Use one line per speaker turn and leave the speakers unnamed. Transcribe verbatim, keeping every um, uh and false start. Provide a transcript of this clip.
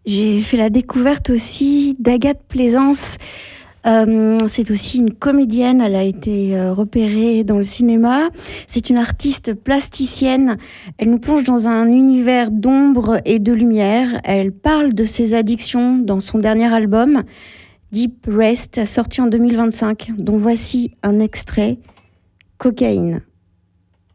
J'ai fait la découverte aussi d'Agathe Plaisance. Euh, c'est aussi une comédienne, elle a été euh, repérée dans le cinéma. C'est une artiste plasticienne. Elle nous plonge dans un univers d'ombre et de lumière. Elle parle de ses addictions dans son dernier album, Deep Rest, sorti en deux mille vingt-cinq. Donc voici un extrait, Cocaïne.